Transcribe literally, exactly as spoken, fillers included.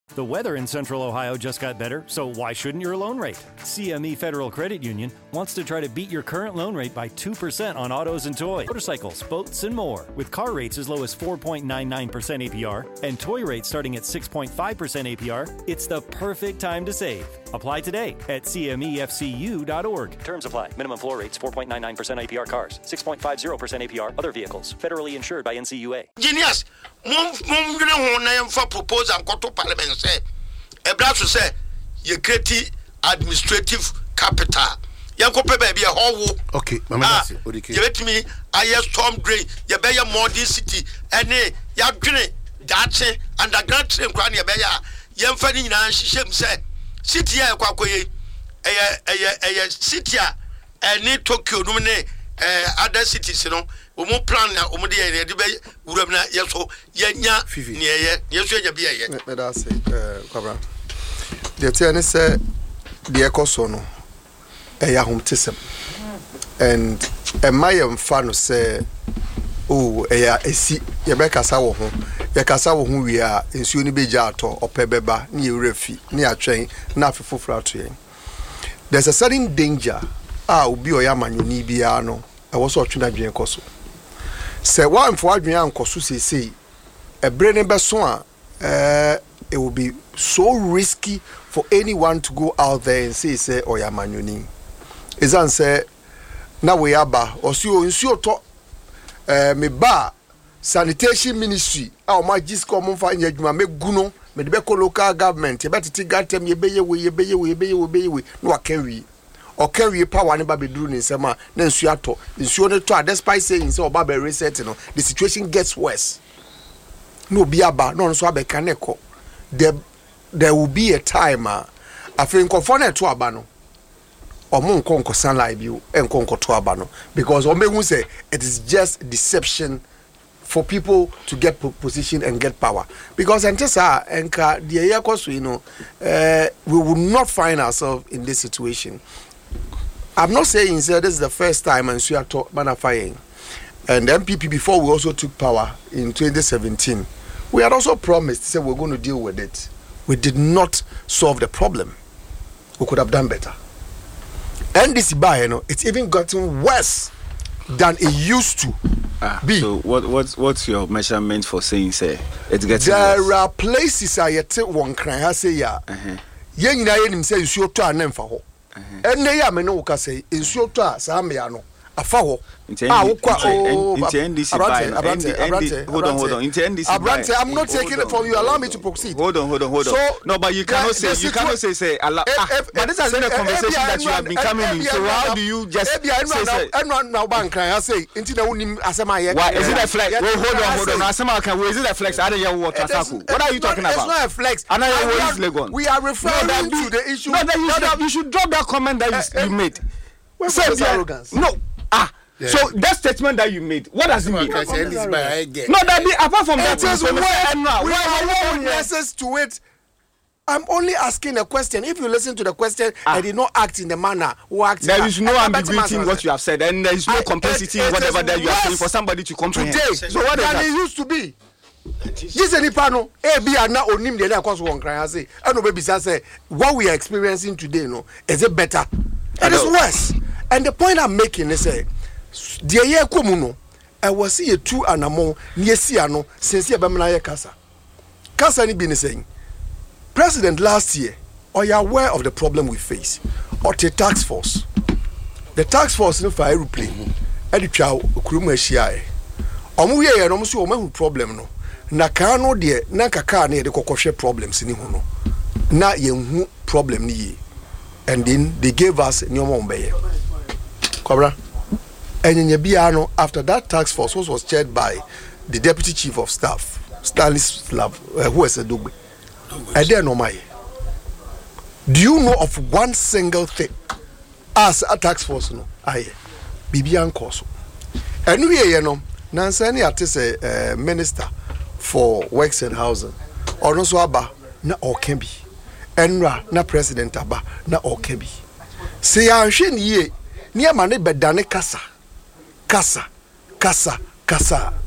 The weather in Central Ohio just got better, so why shouldn't your loan rate? C M E Federal Credit Union wants to try to beat your current loan rate by two percent on autos and toys, motorcycles, boats, and more. With car rates as low as four point nine nine percent A P R and toy rates starting at six point five percent A P R, it's the perfect time to save. Apply today at C M E F C U dot org. Terms apply. Minimum floor rates four point nine nine percent A P R cars, six point five zero percent A P R other vehicles. Federally insured by N C U A. Genius. Mum mum gonna hone na for proposal and to parliament say. Ebraso say you create administrative capital. Yankope baby a whole. Okay, mama ah, you let me I storm drain. You be your modern city. Any ya dwene dache underground train kwa na be ya. Yemfa ni nyina hihye say city ya kwakoye. Eye eye eye city a any Tokyo no ne eh other cities no omo plan na omo de ye de be wuram na yeso yenya ne ye yeso nya be ye me da say eh kwabra the ten say the ekoso no e ya homtesem and e mayem fa no say oh e ya esi ye be kasa wo ho ye kasa wo ho wi a ensuo ni beja ato opebeba ne ye refi ne atwen na afefofra to yen. There's a certain danger ah obi oyamanyoni bia no e wo so otwena dwen koso se wan fo adwen ankoso sesei e bre ne beso a eh it will be so risky for anyone to go out there and say say oyamanyoni izan say na we aba osi o nsuo to eh me ba sanitation ministry ah o ma gisco mo fa nya adwuma me guno me de be ko local government e betiti gatem ye beye we ye beye we ye beye we beye we no akanwi okanwi power ne ba beduru ne nsema na nsuo ato nsuo ne to despite saying say oba be reset no the situation gets worse no bi aba no nso abeka ne ko there there will be a time uh, afi nkofo na to aba no omo nkonko sunlight bi enkonko to aba no because omehu say it is just deception for people to get position and get power because until sa enka the year course you know uh, we will not find ourselves in this situation. I'm not saying sir this is the first time and we are talk manifying and M P P before we also took power in twenty seventeen we had also promised say we're going to deal with it. We did not solve the problem. We could have done better. And this by you know it's even gotten worse than it used to ah, be. So what what's what's your measurement for saying say it's getting there worse? are places I yet one cry I say ya yen nyina yen say nsuo to anemfa ho enne ya me no ka say nsuo to a sa me ya no afa ho ah wokwa oh abrante hold on hold on abrante I'm not taking it from you allow me to proceed hold on hold on hold on so no but you cannot say you cannot say say Allah but this has been a conversation that you have been coming in so how do you just say and now bank I say inti na unim asema ye why is it a flex hold on hold on asema can is it a flex I don't hear what what are you talking about? It's not a flex and I is Legon we are referring to the issue no that you should drop that comment that you made say arrogance no ah yeah. So that statement that you made, what does it mean? No, that be, apart from that, we have witnesses to it. I'm only asking a question. If you listen to the question, ah. I did not act in the manner who acted. There is no ambiguity in what you have said, and there is no I, complexity it, it in whatever that you are saying for somebody to comprehend. Today, so what than it used to be. This any panel, A B are now onim the cause one cry. I say, I know baby say what we are experiencing today, no, is it better? It is worse. And the point I'm making is say. The year komuno I was see a two anamo near Siano since Yabamana Casa. Casa ni been saying President last year, are you aware of the problem we face? Or the tax force? The tax force no for aeroplane. Edi chow kurumu shia. Omu ye ya nomu si omu problem no. Na kano de na kaka ne de kokoshe problems ni ho no. Na ye hu problem ni ye. And then they gave us nyomo mbeye. Kobra. And after that task force was, was chaired by the deputy chief of staff, Stanley Slav, uh, who was a Dugbe. I dare know my. Do you know of one single thing as a task force? No, I Bibian Koso. And we, you know, Nansani Atis a minister for works and housing, or no swaba, na Okembi, Enra, na president Aba, na Okembi. Say, I'm ye near Mane Bedane Casa. Kasa, kasa, kasa.